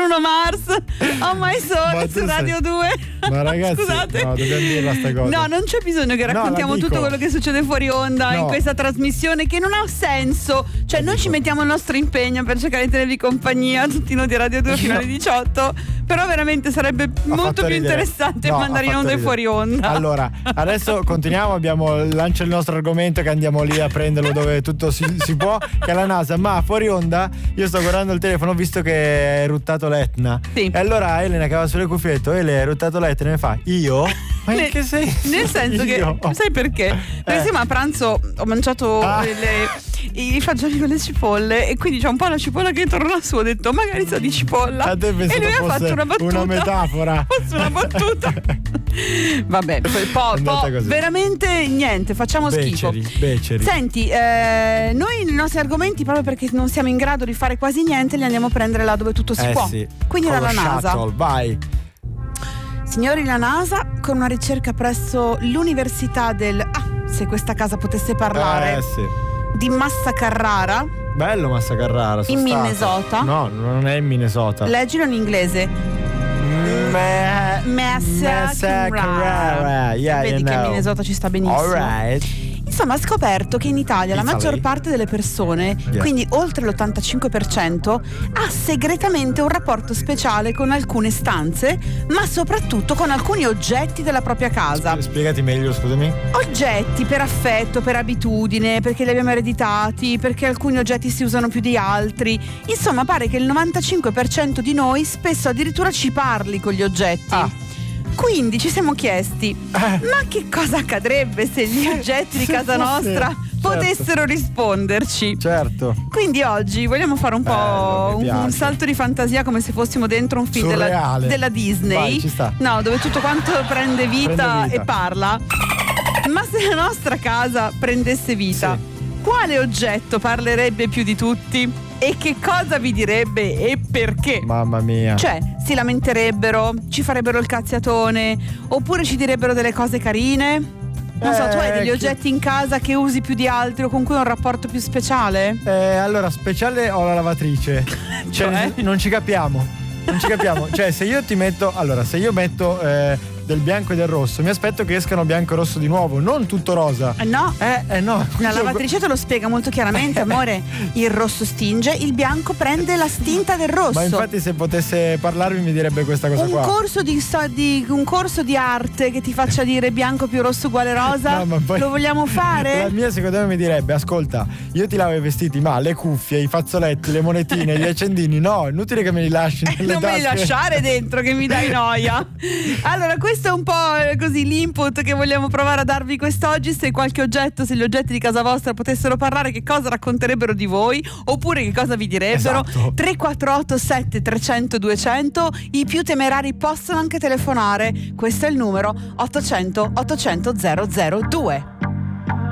Bruno Mars, Oh My Soul su Radio 2. Ma ragazzi, scusate, no, dobbiamo dirla sta cosa. No, non c'è bisogno che raccontiamo tutto quello che succede fuori onda in questa trasmissione, che non ha senso. Cioè, noi ci mettiamo il nostro impegno per cercare di tenervi compagnia tutti noi di Radio 2 fino alle 18. Però veramente sarebbe molto più interessante mandare in onda e fuori onda. Allora, adesso continuiamo, lancia il nostro argomento, che andiamo lì a prenderlo dove tutto si può, che è la NASA. Ma fuori onda io sto guardando il telefono, ho visto che è eruttato l'Etna. Sì. E allora Elena, che aveva sulle cuffiette, è eruttato l'Etna, e mi fa: io? Ma in che senso? Nel senso che, sai perché? Perché siamo a pranzo, ho mangiato i fagioli con le cipolle, e quindi c'è un po' la cipolla che torna su. Ho detto magari sa di cipolla, a te e lui ha fatto una battuta, una metafora. Fosse una battuta. Vabbè, poi veramente niente, facciamo schifo. Beceri. Senti, noi i nostri argomenti, proprio perché non siamo in grado di fare quasi niente, li andiamo a prendere là dove tutto si può. Sì. Quindi dalla NASA. Vai. Signori, la NASA, con una ricerca presso l'università se questa casa potesse parlare, di Massa Carrara. Bello Massa Carrara. In Minnesota. No, non è in Minnesota. Leggilo in inglese. Massa Carrara. Vedi che in Minnesota ci sta benissimo. Alright. Insomma, ha scoperto che in Italia la maggior parte delle persone, quindi oltre l'85%, ha segretamente un rapporto speciale con alcune stanze, ma soprattutto con alcuni oggetti della propria casa. Spiegati meglio, scusami. Oggetti per affetto, per abitudine, perché li abbiamo ereditati, perché alcuni oggetti si usano più di altri. Insomma, pare che il 95% di noi spesso addirittura ci parli con gli oggetti. Quindi ci siamo chiesti, ma che cosa accadrebbe se gli oggetti di casa nostra potessero risponderci? Certo. Quindi oggi vogliamo fare un po' un salto di fantasia, come se fossimo dentro un film della Disney. Vai, ci sta. No, dove tutto quanto prende vita e parla. Ma se la nostra casa prendesse vita, quale oggetto parlerebbe più di tutti? E che cosa vi direbbe e perché? Mamma mia. Cioè, si lamenterebbero, ci farebbero il cazziatone, oppure ci direbbero delle cose carine? Non so, tu hai degli oggetti in casa che usi più di altri o con cui hai un rapporto più speciale? Allora, speciale ho la lavatrice. Cioè, non ci capiamo. Cioè, se io metto del bianco e del rosso, mi aspetto che escano bianco e rosso di nuovo, non tutto rosa. No. No. La lavatrice te lo spiega molto chiaramente, amore. Il rosso stinge, il bianco prende la stinta del rosso. Ma infatti, se potesse parlarmi, mi direbbe questa cosa qua. Un corso di arte che ti faccia dire bianco più rosso uguale rosa. No, ma poi lo vogliamo fare? La mia, secondo me, mi direbbe: ascolta, io ti lavo i vestiti, ma le cuffie, i fazzoletti, le monetine, gli accendini, no, è inutile che me li lasci nelle non tasche. Me li lasciare dentro, che mi dai noia. Allora, questo è un po' così l'input che vogliamo provare a darvi quest'oggi. Se gli oggetti di casa vostra potessero parlare, che cosa racconterebbero di voi, oppure che cosa vi direbbero? 348 7300 200. I più temerari possono anche telefonare. Questo è il numero 800 800 002.